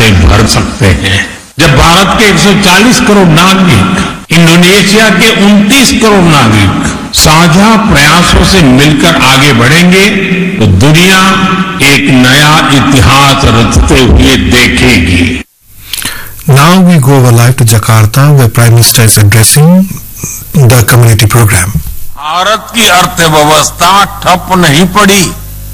से भर सकते हैं। जब भारत के 140 करोड़ नागरिक इंडोनेशिया के 29 करोड़ नागरिक साझा प्रयासों से मिलकर आगे बढ़ेंगे तो दुनिया एक नया इतिहास रचते हुए देखेगी। Now we go over live to Jakarta, where Prime Minister is addressing the community program. Bharat की अर्थव्यवस्था ठप नहीं पड़ी।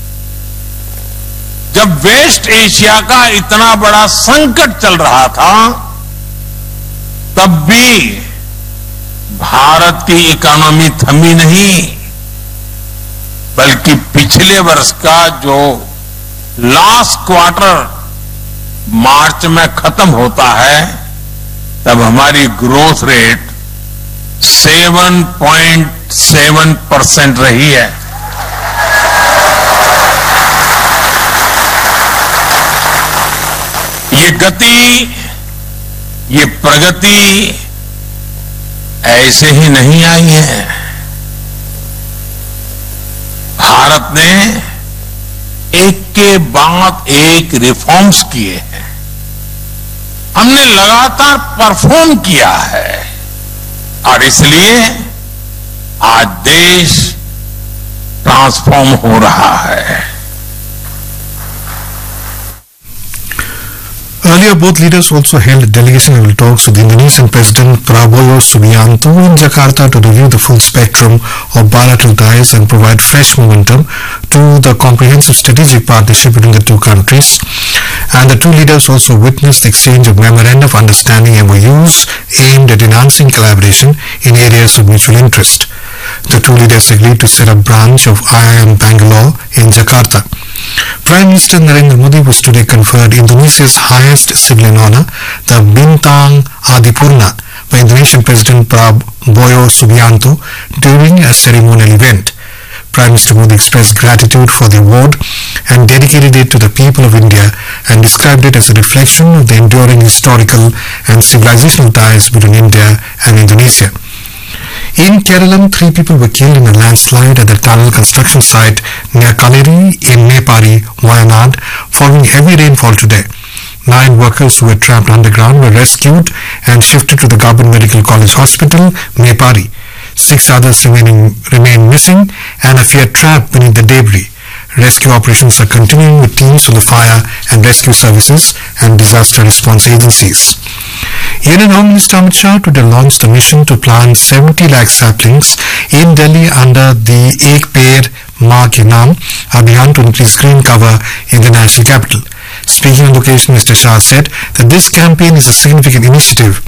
जब वेस्ट एशिया का इतना बड़ा संकट चल रहा था, तब भी भारत की इकोनॉमी थमी नहीं, बल्कि पिछले वर्ष का जो लास्ट क्वार्टर मार्च में खत्म होता है, तब हमारी ग्रोथ रेट 7.7% रही है। ये गति, ये प्रगति ऐसे ही नहीं आई है। भारत ने एक के बाद एक रिफॉर्म्स किए हैं। हमने लगातार परफॉर्म किया है और इसलिए आज देश ट्रांसफॉर्म हो रहा है। Earlier, both leaders also held delegational talks with Indonesian President Prabowo Subianto in Jakarta to review the full spectrum of bilateral ties and provide fresh momentum to the comprehensive strategic partnership between the two countries. And the two leaders also witnessed the exchange of Memorandum of Understanding MOUs aimed at enhancing collaboration in areas of mutual interest. The two leaders agreed to set up a branch of IIM Bangalore in Jakarta. Prime Minister Narendra Modi was today conferred Indonesia's highest civilian honor, the Bintang Adipurna, by Indonesian President Prabowo Subianto during a ceremonial event. Prime Minister Modi expressed gratitude for the award and dedicated it to the people of India and described it as a reflection of the enduring historical and civilizational ties between India and Indonesia. In Kerala, 3 people were killed in a landslide at the tunnel construction site near Kaleri in Mepari, Wayanad, following heavy rainfall today. 9 workers who were trapped underground were rescued and shifted to the Government Medical College Hospital, Mepari. 6 others remain missing and are feared trapped beneath the debris. Rescue operations are continuing with teams from the fire and rescue services and disaster response agencies. Union Home Minister Amit Shah today launched a mission to plant 70 lakh saplings in Delhi under the Ek Peड़ Maa Ke Naam Abhiyan to increase green cover in the national capital. Speaking on the occasion, Mr. Shah said that this campaign is a significant initiative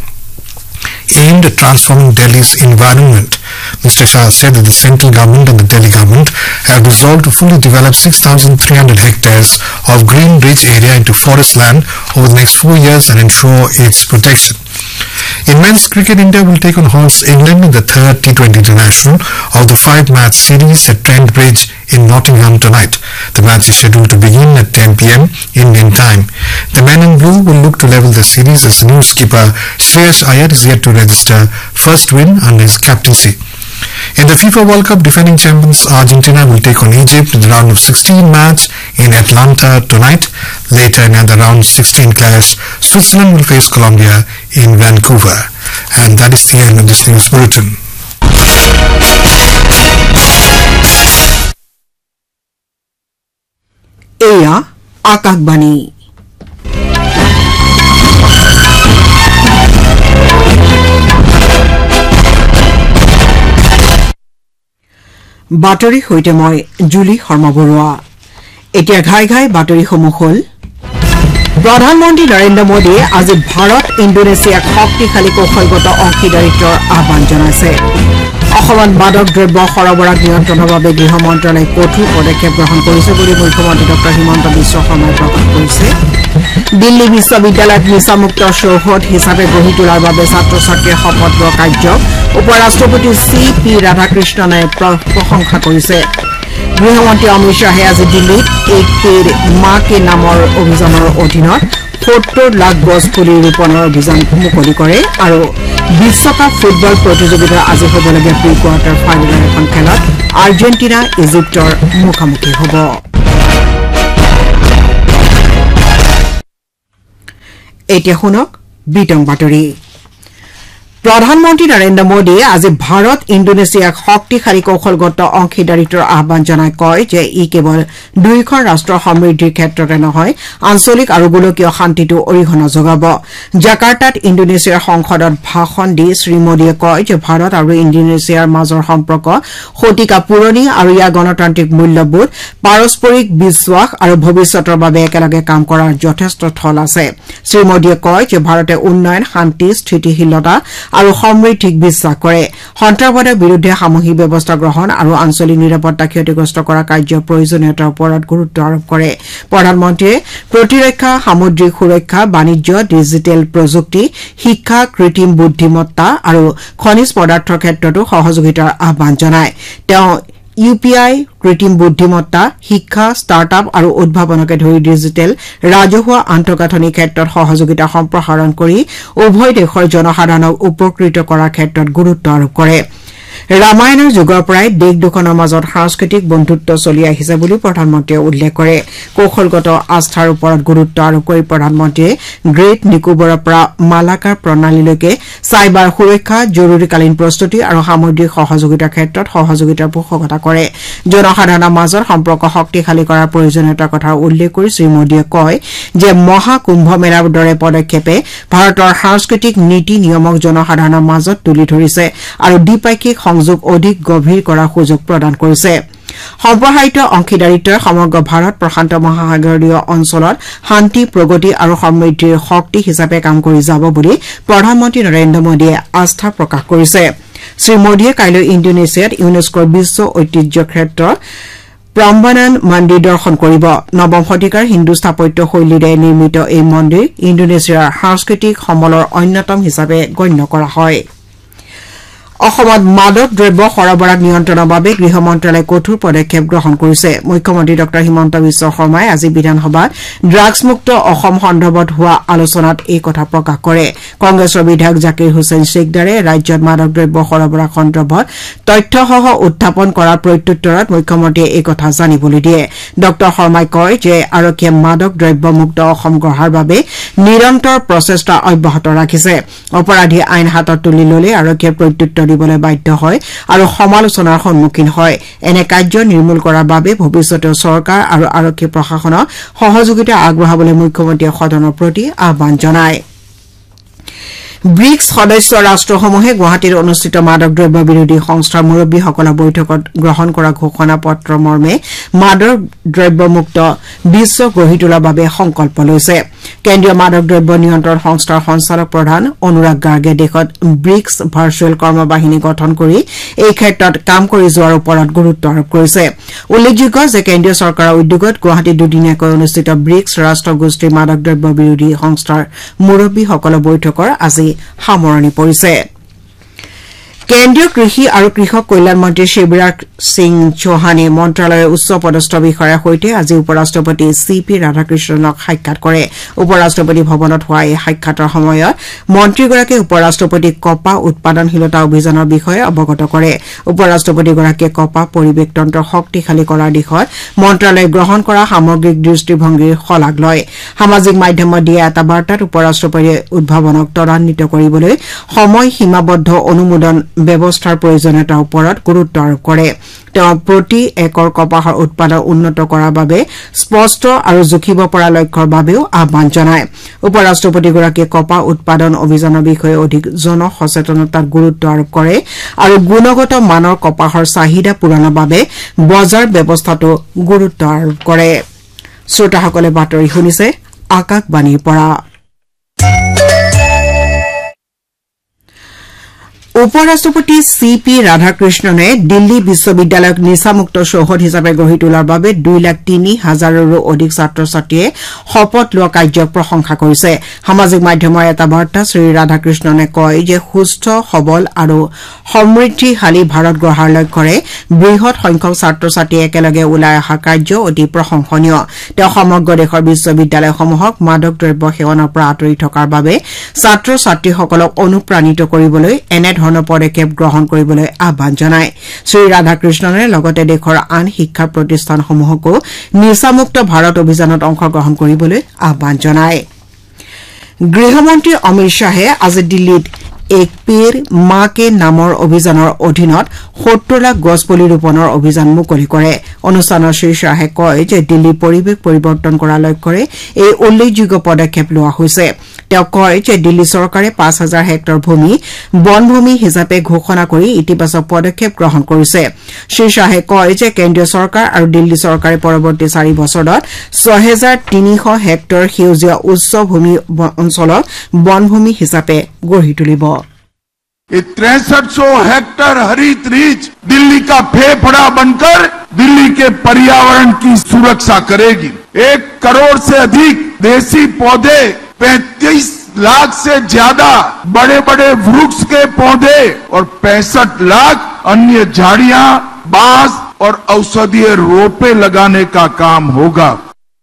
aimed at transforming Delhi's environment. Mr. Shah said that the central government and the Delhi government have resolved to fully develop 6,300 hectares of green-rich area into forest land over the next 4 years and ensure its protection. In men's cricket, India will take on host England in the third T20 International of the 5-match series at Trent Bridge in Nottingham tonight. The match is scheduled to begin at 10 p.m. Indian time. The men in blue will look to level the series as new skipper Shreyas Iyer is yet to register first win under his captaincy. In the FIFA World Cup, defending champions Argentina will take on Egypt in the round of 16 match in Atlanta tonight. Later in the round 16 clash, Switzerland will face Colombia in Vancouver. And that is the end of this news bulletin. এয়া আকাশবাণী। বাতৰি সৈতে মই জুলি শৰ্মা বৰুৱা। এতিয়া ঘাই ঘাই বাতৰিসমূহ হ'ল। প্ৰধানমন্ত্ৰী নৰেন্দ্ৰ মোদীয়ে আজি ভাৰত ইণ্ডোনেছিয়াক শক্তিশালী কৌশলগত অংশীদাৰিত্বৰ আহ্বান জনাইছে। অসমত মাদক দ্ৰব্য সৰবৰাহ নিয়ন্ত্ৰণৰ বাবে গৃহ মন্ত্ৰালয়ে কঠোৰ পদক্ষেপ গ্ৰহণ কৰিছে বুলি মুখ্যমন্ত্ৰী ডঃ হিমন্ত বিশ্ব শৰ্মাই প্ৰকাশ কৰিছে। দিল্লী বিশ্ববিদ্যালয়ত নিচামুক্ত চৌহদ হিচাপে গঢ়ি তোলাৰ বাবে ছাত্ৰ ছাত্ৰীৰ শপত লোৱা কাৰ্যক উপ ৰাষ্ট্ৰপতি চি.পি. ৰাধাকৃষ্ণনে প্ৰশংসা কৰিছে। গৃহমন্ত্ৰী অমিত শ্বাহে আজি দিল্লীত এক পেড় মা কে নামৰ অভিযানৰ অধীনত ৭০ লাখ গছ পুলি ৰোপণৰ অভিযান মুকলি কৰে আৰু বিশ্বকাপ ফুটবল প্ৰতিযোগিতাৰ আজি হ'বলগীয়া প্ৰি কোৱাৰ্টাৰ ফাইনেলৰ এখন খেলত আৰ্জেণ্টিনা ইজিপ্তৰ মুখামুখি হ'ব। এতিয়া শুনক বিতং বাতৰি প্ৰধানমন্ত্ৰী নৰেন্দ্ৰ মোদীয়ে আজি ভাৰত ইণ্ডোনেছিয়াক শক্তিশালী কৌশলগত অংশীদাৰিত্বৰ আহ্বান জনাই কয় যে ই কেৱল দুয়োখন ৰাষ্ট্ৰৰ সমৃদ্ধিৰ ক্ষেত্ৰতে নহয় আঞ্চলিক আৰু গোলকীয় শান্তিতো অৰিহণা যোগাব জাকাৰ্টাত ইণ্ডোনেছিয়াৰ সংসদত ভাষণ দি শ্ৰীমোদীয়ে কয় যে ভাৰত আৰু ইণ্ডোনেছিয়াৰ মাজৰ সম্পৰ্ক শতিকা পুৰণি আৰু ইয়াৰ গণতান্ত্ৰিক মূল্যবোধ পাৰস্পৰিক বিশ্বাস আৰু ভৱিষ্যতৰ বাবে একেলগে কাম কৰাৰ যথেষ্ট থল আছে শ্ৰীমোদীয়ে কয় যে ভাৰতে উন্নয়ন শান্তি স্থিতিশীলতা আৰু সমৃদ্ধিক বিশ্বাস কৰে সন্ত্ৰাসবাদৰ বিৰুদ্ধে সামূহিক ব্যৱস্থা গ্ৰহণ আৰু আঞ্চলিক নিৰাপত্তা ক্ষতিগ্ৰস্ত কৰা কাৰ্যৰ প্ৰয়োজনীয়তাৰ ওপৰত গুৰুত্ব আৰোপ কৰে প্ৰধানমন্ত্ৰীয়ে প্ৰতিৰক্ষা সামুদ্ৰিক সুৰক্ষা বাণিজ্য ডিজিটেল প্ৰযুক্তি শিক্ষা কৃত্ৰিম বুদ্ধিমত্তা আৰু খনিজ পদাৰ্থৰ ক্ষেত্ৰতো সহযোগিতাৰ আহ্বান জনায় তেওঁ ইউপিআই কৃত্ৰিম বুদ্ধিমত্তা শিক্ষা ষ্টাৰ্টআপ আৰু উদ্ভাৱনকে ধৰি ডিজিটেল ৰাজহুৱা আন্তঃগাঁথনিৰ ক্ষেত্ৰত সহযোগিতা সম্প্ৰসাৰণ কৰি উভয় দেশৰ জনসাধাৰণক উপকৃত কৰাৰ ক্ষেত্ৰত গুৰুত্ব আৰোপ কৰে ৰামায়ণৰ যুগৰ পৰাই দেশ দুখনৰ মাজত সাংস্কৃতিক বন্ধুত্ব চলি আহিছে বুলি প্ৰধানমন্ত্ৰীয়ে উল্লেখ কৰে কৌশলগত আস্থাৰ ওপৰত গুৰুত্ব আৰোপ কৰি প্ৰধানমন্ত্ৰীয়ে গ্ৰেট নিকোবৰৰ পৰা মালাকাৰ প্ৰণালীলৈকে চাইবাৰ সুৰক্ষা জৰুৰীকালীন প্ৰস্তুতি আৰু সামুদ্ৰিক সহযোগিতাৰ ক্ষেত্ৰত সহযোগিতাৰ পোষকতা কৰে জনসাধাৰণৰ মাজত সম্পৰ্ক শক্তিশালী কৰাৰ প্ৰয়োজনীয়তাৰ কথা উল্লেখ কৰি শ্ৰীমোদীয়ে কয় যে মহাকুম্ভ মেলাৰ দৰে পদক্ষেপে ভাৰতৰ সাংস্কৃতিক নীতি নিয়মক জনসাধাৰণৰ মাজত তুলি ধৰিছে আৰু দ্বিপাক্ষিক সংযোগ অধিক গভীৰ কৰাৰ সুযোগ প্ৰদান কৰিছে সম্প্ৰসাৰিত অংশীদাৰিত্বই সমগ্ৰ ভাৰত প্ৰশান্ত মহাসাগৰীয় অঞ্চলত শান্তি প্ৰগতি আৰু সমৃদ্ধিৰ শক্তি হিচাপে কাম কৰি যাব বুলি প্ৰধানমন্ত্ৰী নৰেন্দ্ৰ মোদীয়ে আস্থা প্ৰকাশ কৰিছে শ্ৰীমোদীয়ে কাইলৈ ইণ্ডোনেছিয়াত ইউনেস্কোৰ বিশ্ব ঐতিহ্য ক্ষেত্ৰ প্ৰাম্বানান মন্দিৰ দৰ্শন কৰিব নৱম শতিকাৰ হিন্দু স্থাপত্য শৈলীৰে নিৰ্মিত এই মন্দিৰ ইণ্ডোনেছিয়াৰ সাংস্কৃতিক সমলৰ অন্যতম হিচাপে গণ্য কৰা হয় অসমত মাদক দ্ৰব্য সৰবৰাহ নিয়ন্ত্ৰণৰ বাবে গৃহ মন্ত্ৰালয়ে কঠোৰ পদক্ষেপ গ্ৰহণ কৰিছে মুখ্যমন্ত্ৰী ড হিমন্ত বিশ্ব শৰ্মাই আজি বিধানসভাত ড্ৰাগছমুক্ত অসম সন্দৰ্ভত হোৱা আলোচনাত এই কথা প্ৰকাশ কৰে কংগ্ৰেছৰ বিধায়ক জাকিৰ হুছেইন শ্বেখদাৰে ৰাজ্যত মাদক দ্ৰব্য সৰবৰাহ সন্দৰ্ভত তথ্যসহ উত্থাপন কৰাৰ প্ৰত্যুত্তৰত মুখ্যমন্ত্ৰীয়ে এই কথা জানিবলৈ দিয়ে ড শৰ্মাই কয় যে আৰক্ষীয়ে মাদক দ্ৰব্যমুক্ত অসম গঢ়াৰ বাবে নিৰন্তৰ প্ৰচেষ্টা অব্যাহত ৰাখিছে অপৰাধী আইন হাতত তুলি ললে আৰক্ষীয়ে প্ৰত্যুত্তৰ দিবলৈ বাধ্য হয় আৰু সমালোচনাৰ সন্মুখীন হয় এনে কাৰ্য নিৰ্মূল কৰাৰ বাবে ভৱিষ্যতেও চৰকাৰ আৰু আৰক্ষী প্ৰশাসনক সহযোগিতা আগবঢ়াবলৈ মুখ্যমন্ত্ৰীয়ে সদনৰ প্ৰতি আহ্বান জনায় ব্ৰিক্স সদস্য ৰাষ্ট্ৰসমূহে গুৱাহাটীত অনুষ্ঠিত মাদক দ্ৰব্য বিৰোধী সংস্থাৰ মুৰব্বীসকলৰ বৈঠকত গ্ৰহণ কৰা ঘোষণা পত্ৰ মৰ্মে মাদক দ্ৰব্যমুক্ত বিশ্ব গঢ়ি তোলাৰ বাবে সংকল্প লৈছে কেন্দ্ৰীয় মাদক দ্ৰব্য নিয়ন্ত্ৰণ সংস্থাৰ সঞ্চালক প্ৰধান অনুৰাগ গাৰ্গে দেশত ব্ৰিক্স ভাৰ্চুৱেল কৰ্মবাহিনী গঠন কৰি এই ক্ষেত্ৰত কাম কৰি যোৱাৰ ওপৰত গুৰুত্ব আৰোপ কৰিছে উল্লেখযোগ্য যে কেন্দ্ৰীয় চৰকাৰৰ উদ্যোগত গুৱাহাটীত দুদিনীয়াকৈ অনুষ্ঠিত ব্ৰিক্স ৰাষ্ট্ৰগোষ্ঠীৰ মাদক দ্ৰব্য বিৰোধী সংস্থাৰ মুৰব্বীসকলৰ বৈঠকৰ আজি সামৰণি পৰিছে কেন্দ্ৰীয় কৃষি আৰু কৃষক কল্যাণ মন্ত্ৰী শিৱৰাজ সিং চৌহানে মন্ত্ৰালয়ৰ উচ্চ পদস্থ বিষয়াৰ সৈতে আজি উপৰাষ্ট্ৰপতি চি.পি. ৰাধাকৃষ্ণনক সাক্ষাৎ কৰে উপৰাষ্ট্ৰপতি ভৱনত হোৱা এই সাক্ষাতৰ সময়ত মন্ত্ৰীগৰাকীয়ে উপৰাষ্ট্ৰপতিক কপাহ উৎপাদনশীলতা অভিযানৰ বিষয়ে অৱগত কৰে উপৰাষ্ট্ৰপতিগৰাকীয়ে কপাহ পৰিৱেশ তন্ত্ৰ শক্তিশালী কৰাৰ দিশত মন্ত্ৰালয়ে গ্ৰহণ কৰা সামগ্ৰিক দৃষ্টিভংগীৰ শলাগ লয় সামাজিক মাধ্যমত দিয়া এটা বাৰ্তাত উপৰাষ্ট্ৰপতিয়ে উদ্ভাৱনক ত্বৰান্বিত কৰিবলৈ সময় সীমাবদ্ধ অনুমোদন ব্যৱস্থাৰ প্ৰয়োজনীয়তাৰ ওপৰত গুৰুত্ব আৰোপ কৰে তেওঁ প্ৰতি একৰ কপাহৰ উৎপাদন উন্নত কৰাৰ বাবে স্পষ্ট আৰু জুখিব পৰা লক্ষ্যৰ বাবেও আহ্বান জনায় উপৰাষ্ট্ৰপতিগৰাকীয়ে কপাহ উৎপাদন অভিযানৰ বিষয়ে অধিক জনসচেতনতাত গুৰুত্ব আৰোপ কৰে আৰু গুণগত মানৰ কপাহৰ চাহিদা পূৰণৰ বাবে বজাৰ ব্যৱস্থাটো গুৰুত্ব আৰোপ কৰে শ্ৰোতাসকলে বাতৰি শুনিছে আকাশবাণীৰ পৰা উপৰাষ্ট্ৰপতি চি.পি. ৰাধাকৃষ্ণনে দিল্লী বিশ্ববিদ্যালয়ক নিচামুক্ত চৌহদ হিচাপে গঢ়ি তোলাৰ বাবে 2,03,000ৰো অধিক ছাত্ৰ ছাত্ৰীয়ে শপত লোৱা কাৰ্যক প্ৰশংসা কৰিছে সামাজিক মাধ্যমৰ এটা বাৰ্তা শ্ৰী ৰাধাকৃষ্ণনে কয় যে সুস্থ সবল আৰু সমৃদ্ধিশালী ভাৰত গঢ়াৰ লক্ষ্যৰে বৃহৎ সংখ্যক ছাত্ৰ ছাত্ৰীয়ে একেলগে ওলাই অহা কাৰ্য অতি প্ৰশংসনীয় তেওঁ সমগ্ৰ দেশৰ বিশ্ববিদ্যালয়সমূহক মাদক দ্ৰব্য সেৱনৰ পৰা আঁতৰি থকাৰ বাবে ছাত্ৰ ছাত্ৰীসকলক অনুপ্ৰাণিত কৰিবলৈ এনে ধৰণৰ পদক্ষেপ গ্ৰহণ কৰিবলৈ আহ্বান জনায় শ্ৰী ৰাধাকৃষ্ণনে লগতে দেশৰ আন শিক্ষা প্ৰতিষ্ঠানসমূহকো নিচামুক্ত ভাৰত অভিযানত অংশগ্ৰহণ কৰিবলৈ আহ্বান জনায় গৃহমন্ত্ৰী অমিত শ্বাহে আজি দিল্লীত এক পেৰ মা কে নামৰ অভিযানৰ অধীনত 70 লাখ গছপুলি ৰোপণৰ অভিযান মুকলি কৰে অনুষ্ঠানত শ্ৰী শ্বাহে কয় যে দিল্লীৰ পৰিৱেশ পৰিৱৰ্তন কৰাৰ লক্ষ্যৰে এই উল্লেখযোগ্য পদক্ষেপ লোৱা হৈছে তেওঁ কয় যে দিল্লী চৰকাৰে 5000 হেক্টৰ ভূমি বনভূমি হিচাপে ঘোষণা কৰি ইতিবাচক পদক্ষেপ গ্ৰহণ কৰিছে শ্ৰী শ্বাহে কয় যে কেন্দ্ৰীয় চৰকাৰ আৰু দিল্লী চৰকাৰে পৰৱৰ্তী 4 বছৰত 6300 হেক্টৰ সেউজীয়া উচ্চ ভূমি অঞ্চলক বনভূমি হিচাপে গঢ়ি তুলিব ये 6300 हेक्टर हरित रीच दिल्ली का फेफड़ा बनकर दिल्ली के पर्यावरण की सुरक्षा करेगी 1 करोड़ से अधिक देसी पौधे 35 लाख से ज्यादा बड़े बड़े वृक्ष के पौधे और 65 लाख अन्य झाड़ियां बांस और औषधीय रोपे लगाने का काम होगा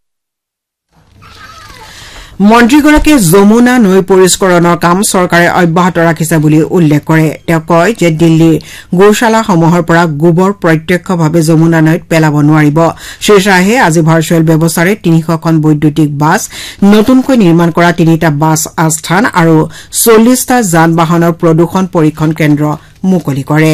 মন্ত্ৰীগৰাকীয়ে যমুনা নৈ পৰিষ্কৰণৰ কাম চৰকাৰে অব্যাহত ৰাখিছে বুলি উল্লেখ কৰে তেওঁ কয় যে দিল্লীৰ গৌশালাসমূহৰ পৰা গোবৰ প্ৰত্যক্ষভাৱে যমুনা নৈত পেলাব নোৱাৰিব শ্ৰী শ্বাহে আজি ভাৰ্চুৱেল ব্যৱস্থাৰে 300খন বৈদ্যুতিক বাছ নতুনকৈ নিৰ্মাণ কৰা 3টা বাছ আস্থান আৰু 40টা যান-বাহনৰ প্ৰদূষণ পৰীক্ষণ কেন্দ্ৰ মুকলি কৰে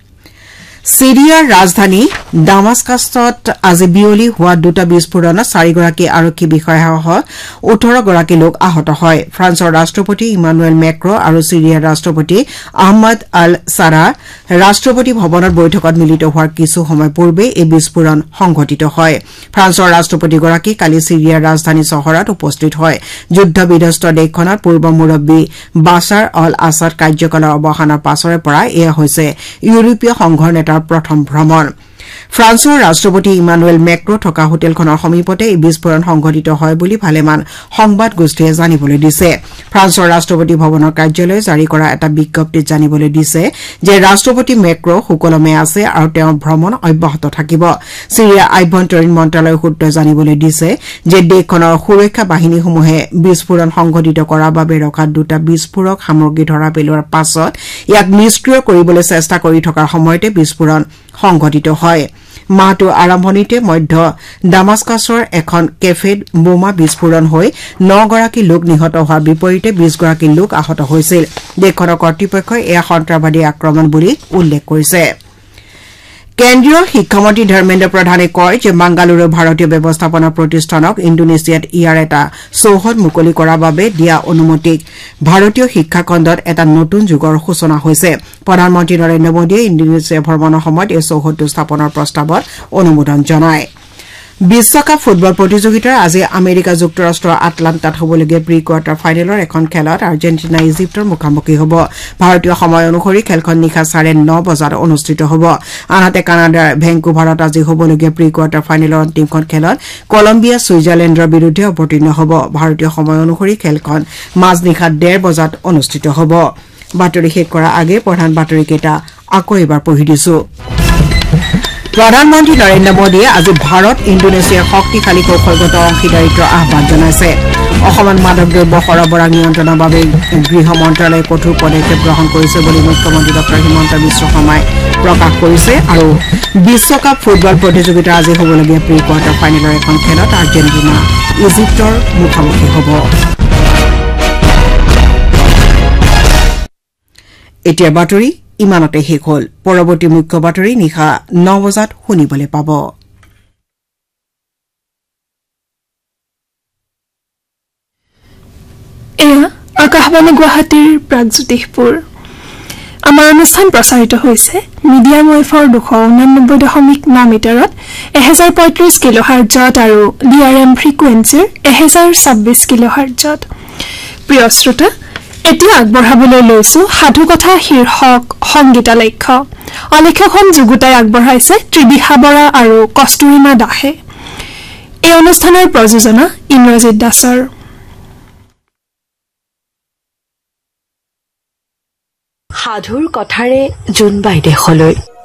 সিৰিয়াৰ ৰাজধানী ডামাস্কাছত আজি বিয়লি হোৱা দুটা বিস্ফোৰণত 4 গৰাকী আৰক্ষী বিষয়াসহ 18 গৰাকী লোক আহত হয় ফ্ৰান্সৰ ৰাষ্ট্ৰপতি ইমানুৱেল মেক্ৰ আৰু সিৰিয়াৰ ৰাষ্ট্ৰপতি আহমদ আল সাৰা ৰাষ্ট্ৰপতি ভৱনৰ বৈঠকত মিলিত হোৱাৰ কিছু সময় পূৰ্বে এই বিস্ফোৰণ সংঘটিত হয় ফ্ৰান্সৰ ৰাষ্ট্ৰপতিগৰাকী কালি সিৰিয়াৰ ৰাজধানী চহৰত উপস্থিত হয় যুদ্ধ বিধ্বস্ত দেশখনত পূৰ্ব মুৰব্বী বাছাৰ আল আছাদ কাৰ্যকালৰ অৱসানৰ পাছৰে পৰা এয়া হৈছে ইউৰোপীয় সংঘৰ নেতাৰ প্ৰথম ভ্ৰমণ ফ্ৰান্সৰ ৰাষ্ট্ৰপতি ইমানুৱেল মেক্ৰ থকা হোটেলখনৰ সমীপতে এই বিস্ফোৰণ সংঘটিত হয় বুলি ভালেমান সংবাদ গোষ্ঠীয়ে জানিবলৈ দিছে ফ্ৰান্সৰ ৰাষ্ট্ৰপতি ভৱনৰ কাৰ্যালয়ে জাৰি কৰা এটা বিজ্ঞপ্তিত জানিবলৈ দিছে যে ৰাষ্ট্ৰপতি মেক্ৰ সুকলমে আছে আৰু তেওঁৰ ভ্ৰমণ অব্যাহত থাকিব সিৰিয়া আভ্যন্তৰীণ মন্ত্ৰালয়ৰ সূত্ৰই জানিবলৈ দিছে যে দেশখনৰ সুৰক্ষা বাহিনীসমূহে বিস্ফোৰণ সংঘটিত কৰাৰ বাবে ৰখা দুটা বিস্ফোৰক সামগ্ৰী ধৰা পেলোৱাৰ পাছত ইয়াক নিষ্ক্ৰিয় কৰিবলৈ চেষ্টা কৰি থকাৰ সময়তে বিস্ফোৰণ সংঘটিত হয় মাহটো আৰম্ভণিতে মধ্য ডামাস্কাছৰ এখন কেফেত বোমা বিস্ফোৰণ হৈ 9 গৰাকী লোক নিহত হোৱাৰ বিপৰীতে 20 গৰাকী লোক আহত হৈছিল দেশখনৰ কৰ্তৃপক্ষই এয়া সন্ত্ৰাসবাদী আক্ৰমণ বুলি উল্লেখ কৰিছে কেন্দ্ৰীয় শিক্ষামন্ত্ৰী ধৰ্মেন্দ্ৰ প্ৰধানে কয় যে বাংগালুৰুৰ ভাৰতীয় ব্যৱস্থাপনা প্ৰতিষ্ঠানক ইণ্ডোনেছিয়াত ইয়াৰ এটা চৌহদ মুকলি কৰাৰ বাবে দিয়া অনুমতিক ভাৰতীয় শিক্ষা খণ্ডত এটা নতুন যুগৰ সূচনা হৈছে প্ৰধানমন্ত্ৰী নৰেন্দ্ৰ মোদীয়ে ইণ্ডোনেছিয়া ভ্ৰমণৰ সময়ত এই চৌহদটো স্থাপনৰ প্ৰস্তাৱত অনুমোদন জনায় বিশ্বকাপ ফুটবল প্ৰতিযোগিতাৰ আজি আমেৰিকা যুক্তৰাষ্ট্ৰৰ আটলান্টাত হ'বলগীয়া প্ৰি কোৱাৰ্টাৰ ফাইনেলৰ এখন খেলত আৰ্জেণ্টিনা ইজিপ্তৰ মুখামুখি হ'ব ভাৰতীয় সময় অনুসৰি খেলখন নিশা 9:30 বজাত অনুষ্ঠিত হ'ব আনহাতে কানাডাৰ ভেংকুভাৰত আজি হ'বলগীয়া প্ৰি কোৱাৰ্টাৰ ফাইনেলৰ অন্তিমখন খেলত কলম্বিয়া ছুইজাৰলেণ্ডৰ বিৰুদ্ধে অৱতীৰ্ণ হ'ব ভাৰতীয় সময় অনুসৰি খেলখন মাজনিশা 1:30 বজাত অনুষ্ঠিত হ'ব বাতৰি শেষ কৰাৰ আগে প্ৰধান বাতৰিকেইটা আকৌ এবাৰ পঢ়ি দিছো প্ৰধানমন্ত্ৰী নৰেন্দ্ৰ মোদীয়ে আজি ভাৰত ইণ্ডোনেছিয়াৰ শক্তিশালী কৌশলগত অংশীদাৰিত্বৰ আহ্বান জনাইছে অসমত মাদক দ্ৰব্য সৰবৰাহ নিয়ন্ত্ৰণৰ বাবে গৃহ মন্ত্ৰালয়ে কঠোৰ পদক্ষেপ গ্ৰহণ কৰিছে বুলি মুখ্যমন্ত্ৰী ডঃ হিমন্ত বিশ্ব শৰ্মাই প্ৰকাশ কৰিছে আৰু বিশ্বকাপ ফুটবল প্ৰতিযোগিতাৰ আজি হ'বলগীয়া প্ৰি কোৱাৰ্টাৰ ফাইনেলৰ এখন খেলত আৰ্জেণ্টিনা ইজিপ্তৰ মুখামুখি হ'ব এতিয়া বাতৰি ইমানতে শেষ হ'ল পৰৱৰ্তী মুখ্য বাতৰি নিশা 9 বজাত শুনিবলৈ পাব এয়া আকাশবাণী গুৱাহাটীৰ প্ৰাগজ্যোতিষপুৰ আমাৰ অনুষ্ঠান প্ৰচাৰিত হৈছে মিডিয়াম ৱেভৰ 289.9 মিটাৰত 1035 কিলোহাৰ্টজত আৰু ডিআৰএম ফ্ৰিকুৱেন্সিৰ 1026 কিলোহাৰ্টজত প্ৰিয় শ্ৰোতা এতিয়া আগবঢ়াবলৈ লৈছো সাধু কথা শীৰ্ষক সংগীতালেখ্য আলেখ্যখন যুগুতাই আগবঢ়াইছে ত্ৰিদিশা বৰা আৰু কস্তুৰিমা দাসে এই অনুষ্ঠানৰ প্ৰযোজনা ইন্দ্ৰজিৎ দাসৰ সাধুৰ কথাৰে জোনবাই দেশলৈ